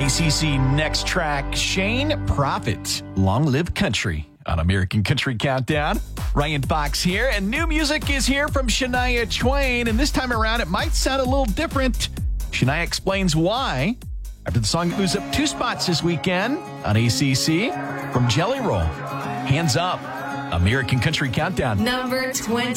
ACC next track, Shane Prophet, Long Live Country on American Country Countdown. Ryan Fox here, and new music is here from Shania Twain, and this time around it might sound a little different. Shania explains why after the song moves up 2 spots this weekend on ACC from Jelly Roll. Hands Up, American Country Countdown. Number 20.